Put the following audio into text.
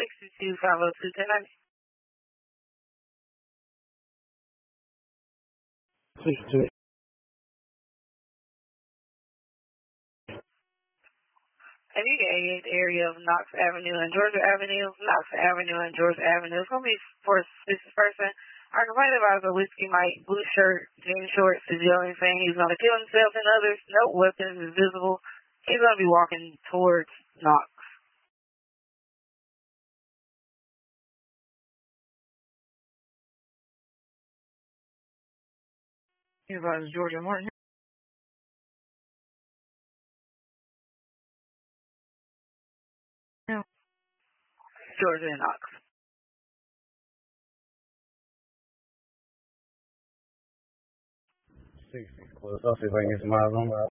622-502-1090. 62. If you get the area of Knox Avenue and Georgia Avenue, Knox Avenue and Georgia Avenue, it's going to be for this person. Our complaint about the Whiskey Mike, blue shirt, jean shorts, is yelling, saying he's going to kill himself and others. No weapons is visible. He's going to be walking towards Knox. He advised Georgia Martin. Yeah. Georgia and Knox. 60. Close. I'll see if I can get some eyes on that.